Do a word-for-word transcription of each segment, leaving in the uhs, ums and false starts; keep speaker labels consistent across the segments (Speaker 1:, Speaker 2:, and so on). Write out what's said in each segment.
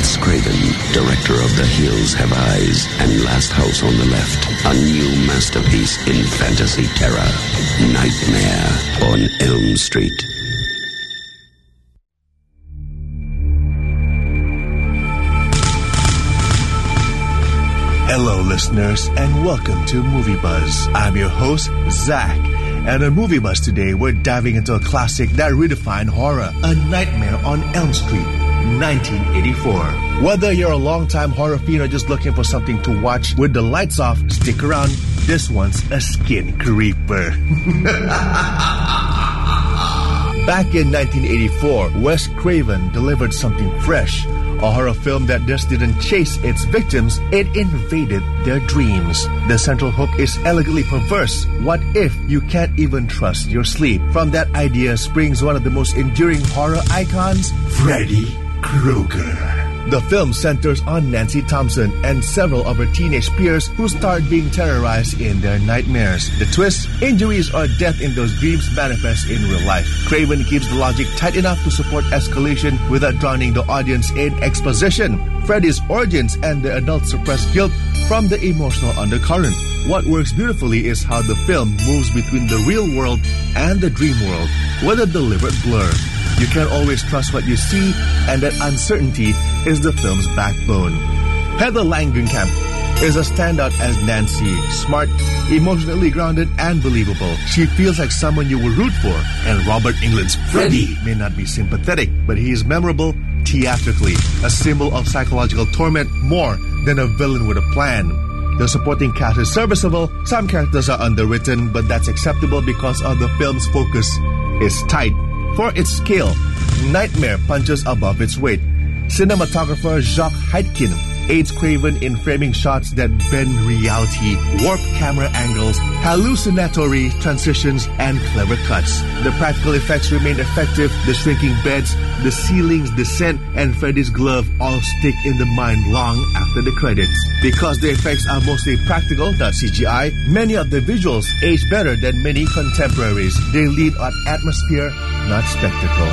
Speaker 1: Wes Craven, director of The Hills Have Eyes and Last House on the Left, a new masterpiece in fantasy terror, Nightmare on Elm Street.
Speaker 2: Hello, listeners, and welcome to Movie Buzz. I'm your host, Zach. And on Movie Buzz today, we're diving into a classic that redefined horror, A Nightmare on Elm Street, nineteen eighty-four. Whether you're a longtime horror fiend or just looking for something to watch with the lights off, stick around. This one's a skin creeper. Back in nineteen eighty-four, Wes Craven delivered something fresh. A horror film that just didn't chase its victims, it invaded their dreams. The central hook is elegantly perverse. What if you can't even trust your sleep? From that idea springs one of the most enduring horror icons, Freddy Krueger. The film centers on Nancy Thompson and several of her teenage peers who start being terrorized in their nightmares. The twist, injuries or death in those dreams manifest in real life. Craven keeps the logic tight enough to support escalation without drowning the audience in exposition. Freddy's origins and the adult suppressed guilt from the emotional undercurrent. What works beautifully is how the film moves between the real world and the dream world with a deliberate blur. You can't always trust what you see, and that uncertainty is the film's backbone. Heather Langenkamp is a standout as Nancy, smart, emotionally grounded, and believable. She feels like someone you will root for. And Robert Englund's Freddy may not be sympathetic, but he is memorable theatrically, a symbol of psychological torment more than a villain with a plan. The supporting cast is serviceable. Some characters are underwritten, but that's acceptable because of the film's focus is tight. For its scale, Nightmare punches above its weight. Cinematographer Jacques Heitkin aids Craven in framing shots that bend reality, warp camera angles, hallucinatory transitions, and clever cuts. The practical effects remain effective. The shrinking beds, the ceiling's descent, and Freddy's glove all stick in the mind long after the credits. Because the effects are mostly practical, not C G I, many of the visuals age better than many contemporaries. They lead on atmosphere, not spectacle.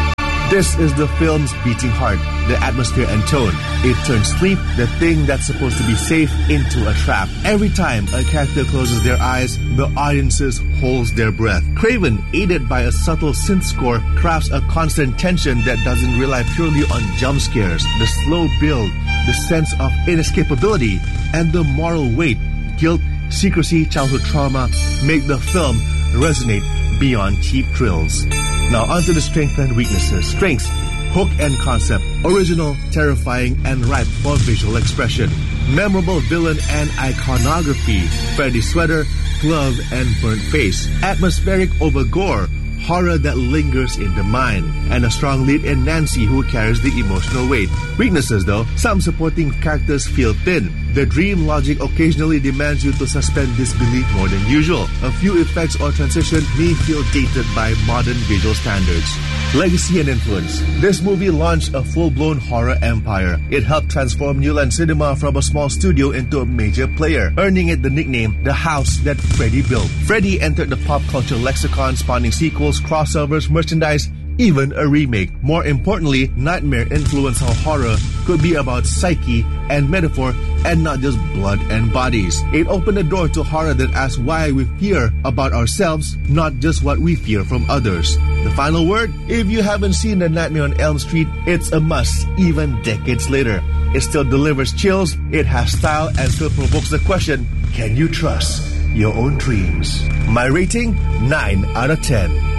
Speaker 2: This is the film's beating heart, the atmosphere and tone. It turns sleep, the thing that's supposed to be safe, into a trap. Every time a character closes their eyes, the audiences holds their breath. Craven, aided by a subtle synth score, crafts a constant tension that doesn't rely purely on jump scares. The slow build, the sense of inescapability, and the moral weight, guilt, secrecy, childhood trauma, make the film resonate beyond cheap thrills. Now onto the strengths and weaknesses. Strengths: hook and concept, original, terrifying, and ripe for visual expression. Memorable villain and iconography, Freddy's sweater, glove, and burnt face. Atmospheric over gore, horror that lingers in the mind, and a strong lead in Nancy who carries the emotional weight. Weaknesses though, some supporting characters feel thin. The dream logic occasionally demands you to suspend disbelief more than usual. A few effects or transition may feel dated by modern visual standards. Legacy and influence. This movie launched a full-blown horror empire. It helped transform New Line Cinema from a small studio into a major player, earning it the nickname The House That Freddy Built. Freddy entered the pop culture lexicon, spawning sequels, crossovers, merchandise, even a remake. More importantly, Nightmare influenced how horror could be about psyche and metaphor and not just blood and bodies. It opened the door to horror that asks why we fear about ourselves, not just what we fear from others. The final word? If you haven't seen The Nightmare on Elm Street, it's a must, even decades later. It still delivers chills, it has style, and still provokes the question, can you trust your own dreams? My rating? nine out of ten.